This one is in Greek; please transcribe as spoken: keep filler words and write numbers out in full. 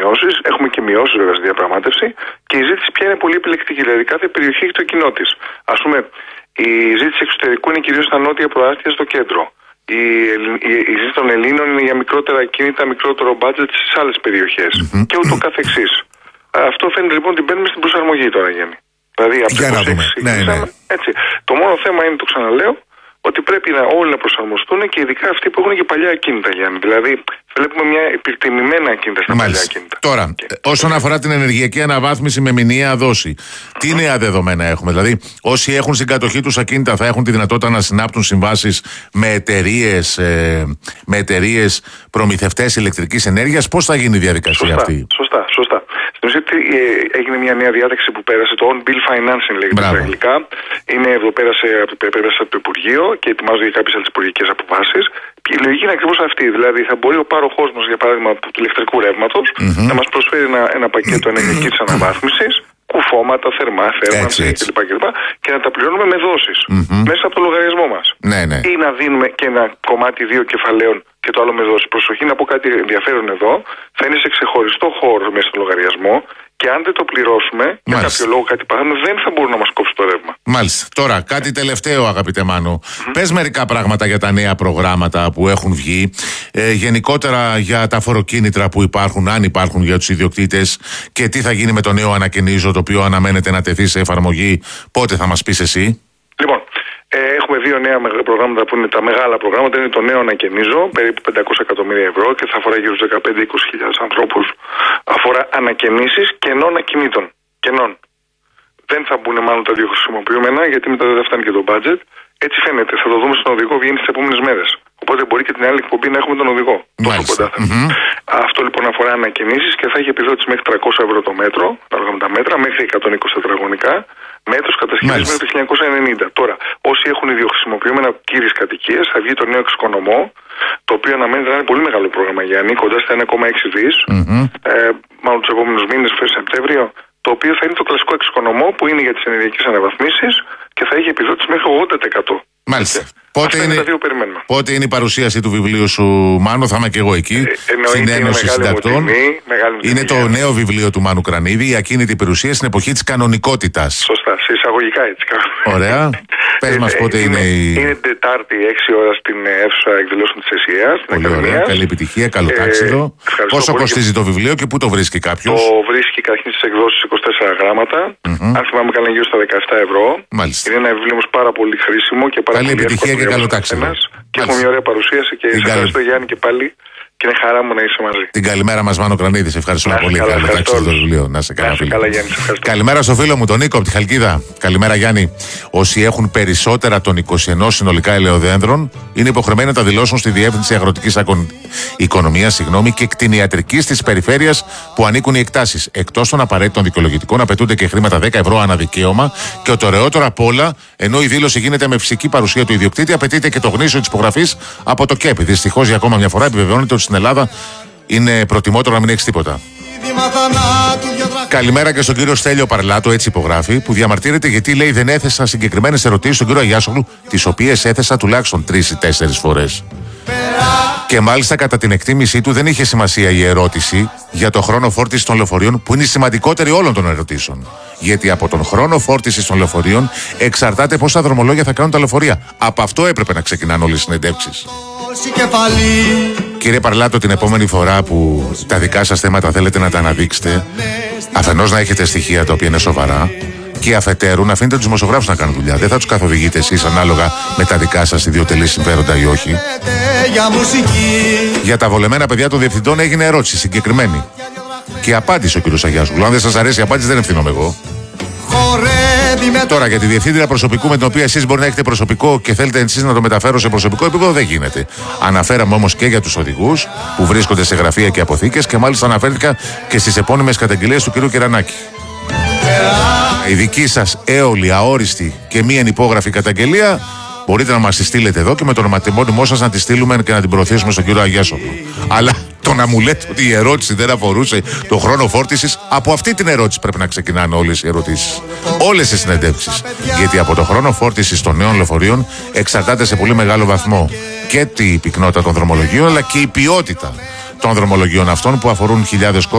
ενώσεις, έχουμε και μειώσεις βέβαια στη διαπραγμάτευση και η ζήτηση πια είναι πολύ επιλεκτική. Δηλαδή κάθε περιοχή έχει το κοινό της. Ας πούμε, η ζήτηση εξωτερικού είναι κυρίως στα νότια προάστια στο κέντρο. Η, η, η ζήτηση των Ελλήνων είναι για μικρότερα ακίνητα, μικρότερο μπάτζετ στις άλλες περιοχές mm-hmm. και ούτω καθεξής. Αυτό φαίνεται λοιπόν ότι μπαίνουμε στην προσαρμογή τώρα, Γιάννη. Δηλαδή από το είκοσι έξι ναι, ναι. Έτσι. Το μόνο θέμα είναι, το ξαναλέω, ότι πρέπει να όλοι να προσαρμοστούν και ειδικά αυτοί που έχουν και παλιά ακίνητα, Γιάννη. Δηλαδή, βλέπουμε μια υπερτιμημένα ακίνητα στα Μάλιστα. παλιά ακίνητα. Τώρα, και... όσον αφορά την ενεργειακή αναβάθμιση με μηνιαία δόση, mm-hmm. τι νέα δεδομένα έχουμε? Δηλαδή, όσοι έχουν στην κατοχή τους ακίνητα θα έχουν τη δυνατότητα να συνάπτουν συμβάσεις με εταιρείες, ε, με εταιρείες προμηθευτές ηλεκτρικής ενέργειας. Πώς θα γίνει η διαδικασία σωστά, αυτή? Σωστά, σωστά. Στην ουσία έγινε μια νέα διάταξη που πέρασε, το on-bill financing λέγεται στα αγγλικά. Είναι εδώ, πέρασε, πέρασε από το Υπουργείο και ετοιμάζονται για κάποιες άλλες υπουργικές αποφάσεις. Η λογική είναι ακριβώς αυτή. Δηλαδή, θα μπορεί ο πάροχός μας, για παράδειγμα, του ηλεκτρικού ρεύματος, mm-hmm. να μας προσφέρει ένα, ένα πακέτο ενεργειακής αναβάθμισης, κουφώματα, θερμά, θέρμανση κλπ. κλπ. Και να τα πληρώνουμε με δόσεις mm-hmm. μέσα από το λογαριασμό μας. Ναι, ναι. Ή να δίνουμε και ένα κομμάτι δύο κεφαλαίων και το άλλο με δόση. Προσοχή, να πω κάτι ενδιαφέρον εδώ. Θα είναι σε ξεχωριστό χώρο μέσα στο λογαριασμό και αν δεν το πληρώσουμε, για κάποιο λόγο κάτι παράδειγμα, δεν θα μπορούν να μας κόψουν το ρεύμα. Μάλιστα. Τώρα, κάτι τελευταίο, αγαπητέ Μάνο. Mm-hmm. Πες μερικά πράγματα για τα νέα προγράμματα που έχουν βγει. Ε, γενικότερα για τα φοροκίνητρα που υπάρχουν, αν υπάρχουν για τους ιδιοκτήτες, και τι θα γίνει με το νέο ανακαινίζω, το οποίο αναμένεται να τεθεί σε εφαρμογή. Πότε θα μας πεις εσύ? Λοιπόν, ε, έχουμε δύο νέα προγράμματα που είναι τα μεγάλα προγράμματα. Είναι το νέο ανακαινίζω, περίπου πεντακόσια εκατομμύρια ευρώ και θα αφορά γύρω στους δεκαπέντε με είκοσι χιλιάδες ανθρώπους. Αφορά ανακαινήσεις κενών ακινήτων. Κενών. Δεν θα μπουν μάλλον τα δύο χρησιμοποιούμενα, γιατί μετά δεν θα φτάνει και το budget. Έτσι φαίνεται. Θα το δούμε στον οδηγό, βγαίνει τις επόμενες μέρες. Οπότε μπορεί και την άλλη εκπομπή να έχουμε τον οδηγό. Τόσο κοντά θα mm-hmm. Αυτό λοιπόν αφορά ανακαινήσεις και θα έχει επιδότηση μέχρι τριακόσια ευρώ το μέτρο, ανάλογα με τα μέτρα, μέχρι εκατόν είκοσι τετραγωνικά, μέτρος κατασκευής μέχρι το χίλια εννιακόσια ενενήντα. Τώρα, όσοι έχουν ιδιοχρησιμοποιούμενα κύριες κατοικίες, θα βγει το νέο εξοικονομώ, το οποίο αναμένεται να είναι πολύ μεγάλο πρόγραμμα, Γιάννη, κοντά στα ένα κόμμα έξι δις, mm-hmm. ε, μάλλον τους επόμενους μήνες, φέρει Σεπτέμβριο, το οποίο θα είναι το κλασικό εξοικονομώ που είναι για τις ενεργειακές αναβαθμίσεις και θα έχει επιδότηση μέχρι ογδόντα τοις εκατό. Μάλιστα. Πότε είναι, είναι, πότε είναι η παρουσίαση του βιβλίου σου, Μάνο? Θα είμαι και εγώ εκεί. Ε, στην Ένωση Συντακτών. Είναι το νέο βιβλίο του Μάνου Κρανίδη, Η ακίνητη περιουσία στην εποχή της κανονικότητας. Σωστά, σε εισαγωγικά έτσι. Ωραία. Πες μας πότε ε, είναι, είναι η. Είναι Τετάρτη έξι ώρα στην αίθουσα εκδηλώσεων της ΕΣΥΑ. Πολύ ωραία. Καλή επιτυχία, καλό τάξιδο. Ε, Πόσο κοστίζει το βιβλίο και πού το βρίσκει κάποιος? Το βρίσκει καταρχήν στις εκδόσεις είκοσι τέσσερα γράμματα. Mm-hmm. Αν θυμάμαι καλά, γύρω στα δεκαεπτά ευρώ. Μάλιστα. Είναι ένα βιβλίο όμως πάρα πολύ χρήσιμο και πάρα καλή πολύ επιτυχία και καλό τάξιδο. Και έχουμε μια ωραία παρουσίαση και σε ευχαριστώ, Γιάννη, και πάλι. Και είναι χαρά μου να είσαι μαζί. Την καλημέρα μας, Μάνο Κρανίδη. Σε ευχαριστούμε πολύ. Καλά, καλό τάξιδο το βιβλίο. Να σε καλά, καλά, Γιάννη. Καλημέρα στο φίλο μου, τον Νίκο από τη Χαλκίδα. Καλημέρα, Γιάννη. Όσοι έχουν περισσότερα των είκοσι ένα συνολικά ελαιοδένδρων είναι υποχρεωμένοι να τα δηλώσουν στη Διεύθυνση Αγροτικής Οικονομίας συγγνώμη, και Κτηνιατρικής της περιφέρειας που ανήκουν οι εκτάσεις. Εκτός των απαραίτητων δικαιολογητικών, απαιτούνται και χρήματα δέκα ευρώ ανά δικαίωμα. Και το ωραιότερο απ' όλα, ενώ η δήλωση γίνεται με φυσική παρουσία του ιδιοκτήτη, απαιτείται και το γνήσιο της υπογραφής από το ΚΕΠ. Δυστυχώς για ακόμα μια φορά επιβεβαιώνεται ότι στην Ελλάδα είναι προτιμότερο να μην έχει τίποτα. Καλημέρα και στον κύριο Στέλιο Παρλάτο, έτσι υπογράφει, που διαμαρτύρεται γιατί λέει δεν έθεσα συγκεκριμένες ερωτήσεις στον κύριο Αγιάσογλου, τις οποίες έθεσα τουλάχιστον τρεις ή τέσσερις φορές. Και μάλιστα κατά την εκτίμησή του δεν είχε σημασία η ερώτηση για το χρόνο φόρτισης των λεωφορείων, που είναι η σημαντικότερη όλων των ερωτήσεων. Γιατί από τον χρόνο φόρτισης των λεωφορείων εξαρτάται πόσα δρομολόγια θα κάνουν τα λεωφορεία. Από αυτό έπρεπε να ξεκινάνε όλες οι συνεντεύξεις. Κύριε Παρλάτο, την επόμενη φορά που τα δικά σας θέματα θέλετε να τα αναδείξετε, αφενός να έχετε στοιχεία τα οποία είναι σοβαρά, και αφετέρου να αφήνετε τους δημοσιογράφους να κάνουν δουλειά. Δεν θα τους καθοδηγείτε εσείς ανάλογα με τα δικά σας ιδιωτελή συμφέροντα ή όχι. Για τα βολεμένα παιδιά των διευθυντών έγινε ερώτηση συγκεκριμένη. Και απάντησε ο κ. Αγιάσογλου. Αν δεν σας αρέσει η απάντηση, δεν ευθύνομαι εγώ. Τώρα για τη διευθύντρια προσωπικού με την οποία εσείς μπορεί να έχετε προσωπικό και θέλετε εσείς να το μεταφέρω σε προσωπικό επίπεδο, δεν γίνεται. Αναφέραμε όμως και για τους οδηγούς που βρίσκονται σε γραφεία και αποθήκες και μάλιστα αναφέρθηκα και στις επώνυμες καταγγελίες του κ. Κερανάκη. Η δική σας έολη, αόριστη και μη ενυπόγραφη καταγγελία μπορείτε να μας τη στείλετε εδώ και με το ονοματεπώνυμό σας να τη στείλουμε και να την προωθήσουμε στον κύριο Αγιάσογλου. Αλλά το να μου λέτε ότι η ερώτηση δεν αφορούσε το χρόνο φόρτισης, από αυτή την ερώτηση πρέπει να ξεκινάνε όλες οι ερωτήσεις. Όλες οι συνεντεύξεις. Γιατί από το χρόνο φόρτισης των νέων λεωφορείων εξαρτάται σε πολύ μεγάλο βαθμό και η πυκνότητα των δρομολογίων αλλά και η ποιότητα των δρομολογίων αυτών που αφορούν χιλιάδες κόσμους.